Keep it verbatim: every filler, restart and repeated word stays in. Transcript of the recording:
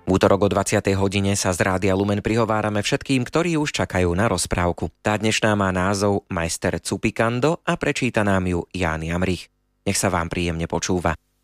V útorok o dvadsiatej hodine sa z Rádia Lumen prihovárame všetkým, ktorí už čakajú na rozprávku. Tá dnešná má názov Majster Cupikando a prečíta nám ju Ján Jamrich. Nech sa vám príjemne počúva.